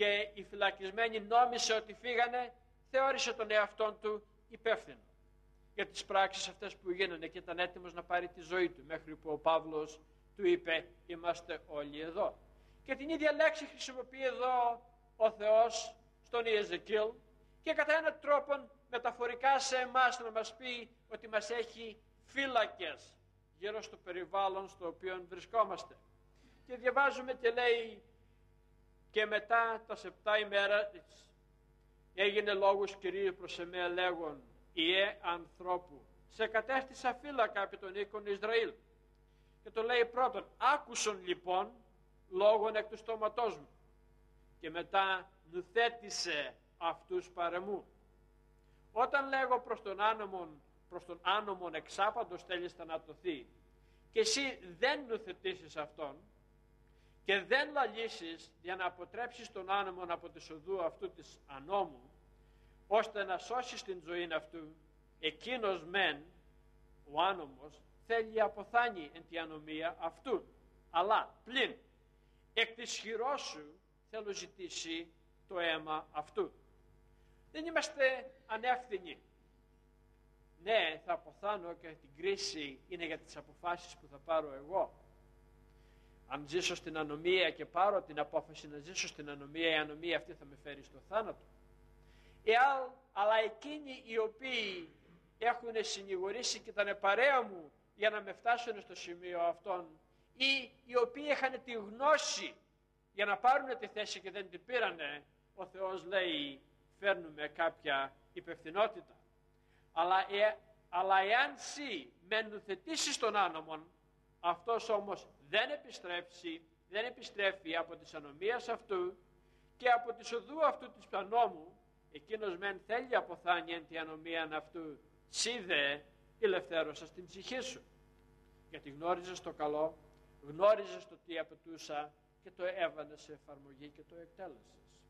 και οι φυλακισμένοι νόμισε ότι φύγανε, θεώρησε τον εαυτόν του υπεύθυνο για τις πράξεις αυτές που γίνανε και ήταν έτοιμος να πάρει τη ζωή του, μέχρι που ο Παύλος του είπε είμαστε όλοι εδώ. Και την ίδια λέξη χρησιμοποιεί εδώ ο Θεός στον Ιεζεκίλ και κατά έναν τρόπο μεταφορικά σε εμάς να μας πει ότι μας έχει φύλακες γύρω στο περιβάλλον στο οποίο βρισκόμαστε. Και διαβάζουμε και λέει και μετά τα 7 ημέρα έγινε λόγος Κυρίου προς εμέ λέγον «Ιε ανθρώπου, σε κατέστησα φύλακα επί των οίκων Ισραήλ». Και το λέει πρώτον «Άκουσον λοιπόν λόγον εκ του στόματός μου» και μετά «Νουθέτησε αυτούς παρεμού». Όταν λέγω προς τον άνομον εξάπαντος θέλεις θανατωθεί και εσύ δεν νουθετήσεις αυτόν και δεν λαλήσεις για να αποτρέψεις τον άνομον από τη οδού αυτού της ανόμου, ώστε να σώσεις την ζωή αυτού, εκείνος μεν, ο άνομος, θέλει αποθάνει εν τη ανομία αυτού, αλλά πλην εκ της χειρός σου θέλω ζητήσει το αίμα αυτού. Δεν είμαστε ανεύθυνοι. Ναι, θα αποθάνω και την κρίση είναι για τις αποφάσεις που θα πάρω εγώ. Αν ζήσω στην ανομία και πάρω την απόφαση να ζήσω στην ανομία, η ανομία αυτή θα με φέρει στο θάνατο. Αλλά εκείνοι οι οποίοι έχουν συνηγορήσει και ήταν παρέα μου για να με φτάσουν στο σημείο αυτόν, ή οι οποίοι είχαν τη γνώση για να πάρουν τη θέση και δεν την πήρανε, ο Θεός λέει φέρνουμε κάποια υπευθυνότητα. Αλλά εάν εσύ με νουθετήσεις τον άνομον, αυτός όμως δεν επιστρέφει από τις ανομίες αυτού και από τη οδού αυτού της πανόμου, εκείνος μεν θέλει αποθάνει εν τη ανομίαν αυτού, σύ δε ελευθέρωσας την ψυχή σου. Γιατί γνώριζες το καλό, γνώριζες το τι απαιτούσα και το έβαλες σε εφαρμογή και το εκτέλεσες.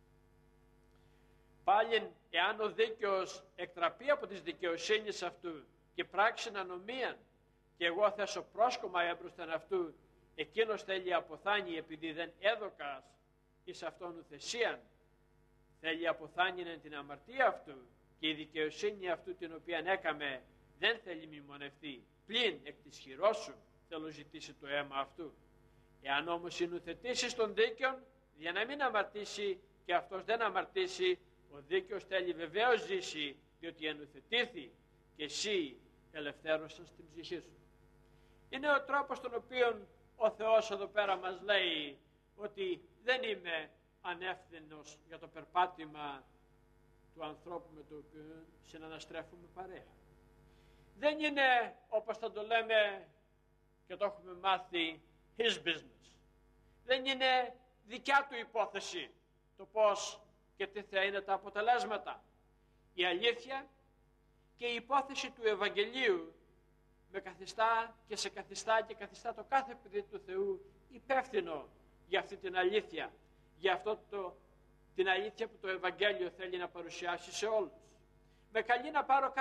Πάλιν, εάν ο δίκαιος εκτραπεί από τις δικαιοσύνης αυτού και πράξει ανομίαν και εγώ θέσω πρόσκομα έμπροσθεν αυτού, εκείνος θέλει αποθάνει επειδή δεν έδωκας εις αυτόν ουθεσίαν, θέλει αποθάνει εν την αμαρτία αυτού και η δικαιοσύνη αυτού την οποία έκαμε δεν θέλει μνημονευτεί, πλην εκ της χειρός σου θέλω ζητήσει το αίμα αυτού. Εάν όμως συνουθετήσεις τον δίκαιον για να μην αμαρτήσει και αυτός δεν αμαρτήσει, ο δίκαιος θέλει βεβαίως ζήσει, διότι ενουθετήθη και εσύ ελευθέρωσας την ψυχή σου. Είναι ο τρόπος τον οποίο ο Θεός εδώ πέρα μας λέει ότι δεν είμαι ανεύθυνος για το περπάτημα του ανθρώπου με το οποίο συναναστρέφουμε παρέα. Δεν είναι, όπως θα το λέμε και το έχουμε μάθει, his business. Δεν είναι δικιά του υπόθεση το πώς και τι θα είναι τα αποτελέσματα. Η αλήθεια και η υπόθεση του Ευαγγελίου με καθιστά και σε καθιστά και καθιστά το κάθε παιδί του Θεού υπεύθυνο για αυτή την αλήθεια, για την αλήθεια που το Ευαγγέλιο θέλει να παρουσιάσει σε όλους. Με καλεί να πάρω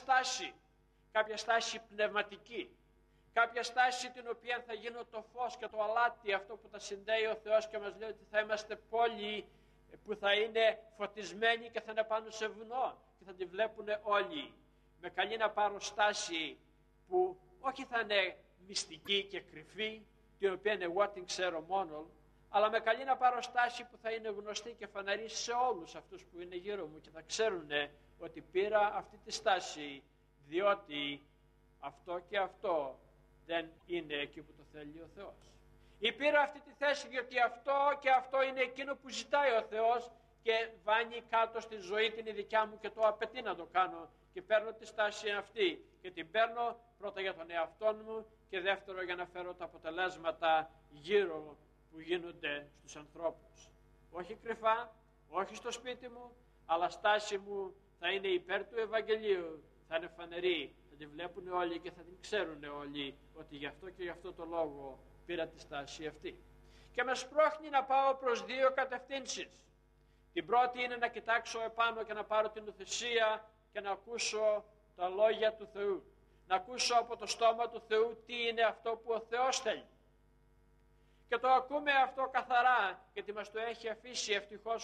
κάποια στάση πνευματική, κάποια στάση την οποία θα γίνω το φως και το αλάτι, αυτό που τα συνδέει ο Θεός και μας λέει ότι θα είμαστε πόλοι που θα είναι φωτισμένοι και θα είναι πάνω σε βουνό και θα τη βλέπουν όλοι. Με καλεί να πάρω στάση που όχι θα είναι μυστική και κρυφή, την οποία εγώ την ξέρω μόνο, αλλά με καλεί να πάρω στάση που θα είναι γνωστή και φανερή σε όλους αυτούς που είναι γύρω μου και θα ξέρουν ότι πήρα αυτή τη στάση διότι αυτό και αυτό δεν είναι εκεί που το θέλει ο Θεός. Ή πήρα αυτή τη θέση διότι αυτό και αυτό είναι εκείνο που ζητάει ο Θεός και βάνει κάτω στη ζωή την δικιά μου και το απαιτεί να το κάνω και παίρνω τη στάση αυτή και την παίρνω πρώτα για τον εαυτό μου και δεύτερο για να φέρω τα αποτελέσματα γύρω που γίνονται στους ανθρώπους. Όχι κρυφά, όχι στο σπίτι μου, αλλά στάση μου θα είναι υπέρ του Ευαγγελίου, θα είναι φανερή, θα τη βλέπουν όλοι και θα την ξέρουν όλοι ότι γι' αυτό και γι' αυτό το λόγο πήρα τη στάση αυτή. Και με σπρώχνει να πάω προς δύο κατευθύνσεις. Την πρώτη είναι να κοιτάξω επάνω και να πάρω την ουθεσία και να ακούσω τα λόγια του Θεού. Να ακούσω από το στόμα του Θεού τι είναι αυτό που ο Θεός θέλει. Και το ακούμε αυτό καθαρά, γιατί μας το έχει αφήσει ευτυχώς